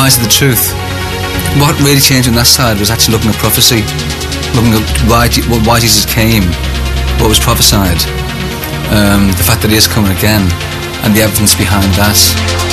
eyes of the truth. What really changed on that side was actually looking at prophecy, looking at why Jesus came, what was prophesied, the fact that he is coming again, and the evidence behind that.